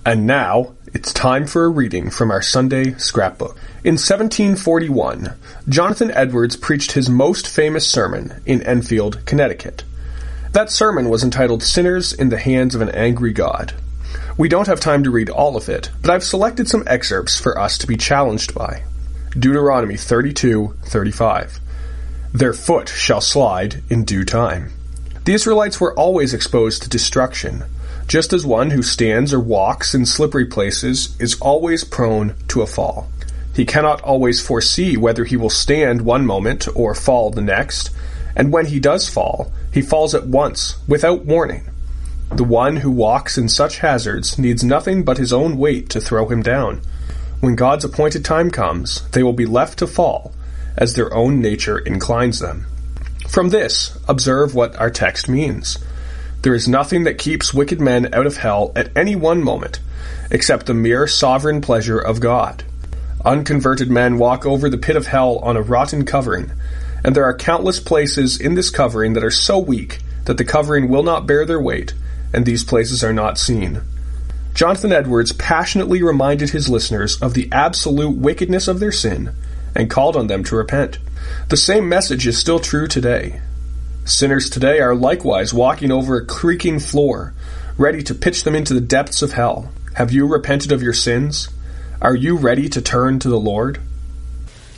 And now, it's time for a reading from our Sunday scrapbook. In 1741, Jonathan Edwards preached his most famous sermon in Enfield, Connecticut. That sermon was entitled Sinners in the Hands of an Angry God. We don't have time to read all of it, but I've selected some excerpts for us to be challenged by. Deuteronomy 32:35. Their foot shall slide in due time. The Israelites were always exposed to destruction, just as one who stands or walks in slippery places is always prone to a fall. He cannot always foresee whether he will stand one moment or fall the next, and when he does fall, he falls at once, without warning. The one who walks in such hazards needs nothing but his own weight to throw him down. When God's appointed time comes, they will be left to fall, as their own nature inclines them. From this, observe what our text means. There is nothing that keeps wicked men out of hell at any one moment, except the mere sovereign pleasure of God. Unconverted men walk over the pit of hell on a rotten covering, and there are countless places in this covering that are so weak that the covering will not bear their weight, and these places are not seen. Jonathan Edwards passionately reminded his listeners of the absolute wickedness of their sin and called on them to repent. The same message is still true today. Sinners today are likewise walking over a creaking floor, ready to pitch them into the depths of hell. Have you repented of your sins? Are you ready to turn to the Lord?